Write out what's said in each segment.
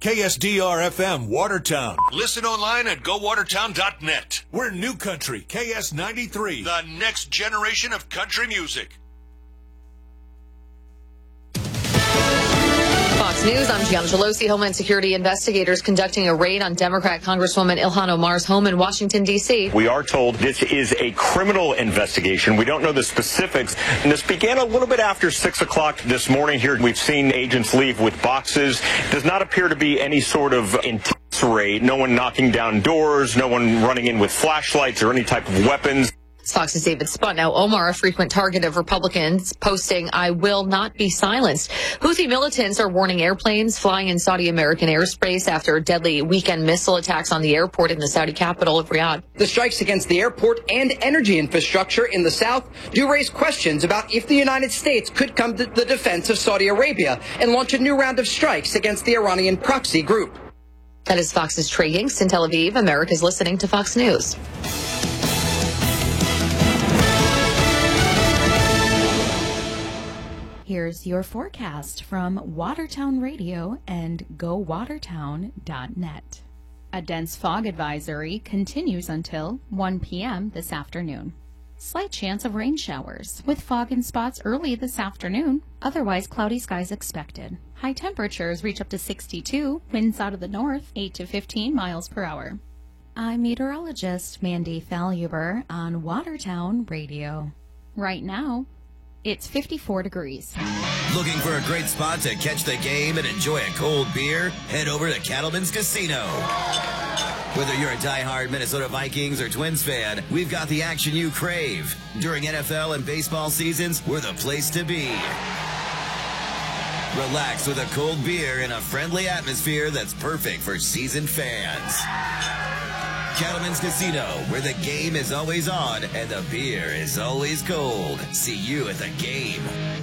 KSDR-FM, Watertown. Listen online at gowatertown.net. We're New Country, KS93, the next generation of country music. Fox News, I'm Gianna Gelosi. Homeland Security investigators conducting a raid on Democrat Congresswoman Ilhan Omar's home in Washington, D.C. We are told this is a criminal investigation. We don't know the specifics. And this began a little bit after 6 o'clock this morning here. We've seen agents leave with boxes. Does not appear to be any sort of intense raid. No one knocking down doors. No one running in with flashlights or any type of weapons. Fox's David Spunt. Now, Omar, a frequent target of Republicans, posting, "I will not be silenced." Houthi militants are warning airplanes flying in Saudi American airspace after deadly weekend missile attacks on the airport in the Saudi capital of Riyadh. The strikes against the airport and energy infrastructure in the south do raise questions about if the United States could come to the defense of Saudi Arabia and launch a new round of strikes against the Iranian proxy group. That is Fox's Trey Yingst in Tel Aviv. America's listening to Fox News. Here's your forecast from Watertown Radio and GoWatertown.net. A dense fog advisory continues until 1 p.m. this afternoon. Slight chance of rain showers, with fog in spots early this afternoon. Otherwise, cloudy skies expected. High temperatures reach up to 62, winds out of the north, 8 to 15 miles per hour. I'm meteorologist Mandy Faluber on Watertown Radio. Right now, it's 54 degrees. Looking for a great spot to catch the game and enjoy a cold beer? Head over to Cattleman's Casino. Whether you're a diehard Minnesota Vikings or Twins fan, we've got the action you crave. During NFL and baseball seasons, we're the place to be. Relax with a cold beer in a friendly atmosphere that's perfect for seasoned fans. Cattleman's Casino, where the game is always on and the beer is always cold. See you at the game.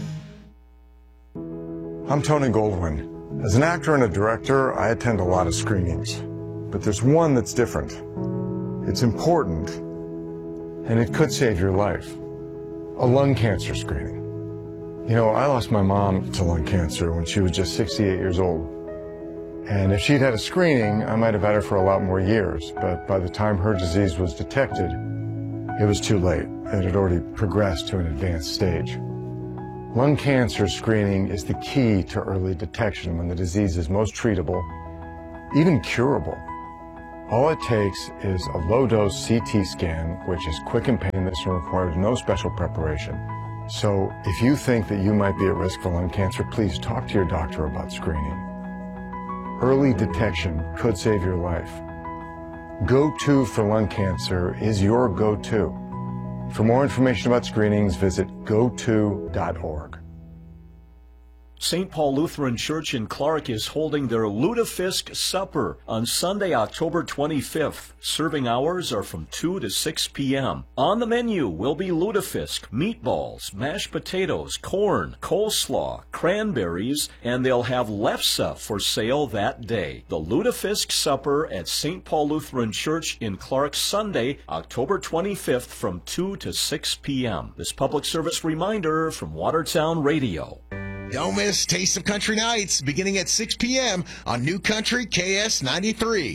I'm Tony Goldwyn. As an actor and a director, I attend a lot of screenings. But there's one that's different. It's important, and it could save your life. A lung cancer screening. You know, I lost my mom to lung cancer when she was just 68 years old. And if she'd had a screening, I might have had her for a lot more years. But by the time her disease was detected, it was too late. It had already progressed to an advanced stage. Lung cancer screening is the key to early detection when the disease is most treatable, even curable. All it takes is a low-dose CT scan, which is quick and painless and requires no special preparation. So if you think that you might be at risk for lung cancer, please talk to your doctor about screening. Early detection could save your life. Go-To for lung cancer is your go-to. For more information about screenings, visit goto.org. St. Paul Lutheran Church in Clark is holding their Lutefisk Supper on Sunday, October 25th. Serving hours are from 2 to 6 p.m. On the menu will be lutefisk, meatballs, mashed potatoes, corn, coleslaw, cranberries, and they'll have lefse for sale that day. The Lutefisk Supper at St. Paul Lutheran Church in Clark, Sunday, October 25th from 2 to 6 p.m. This public service reminder from Watertown Radio. Don't miss Taste of Country Nights beginning at 6 p.m. on New Country KS93.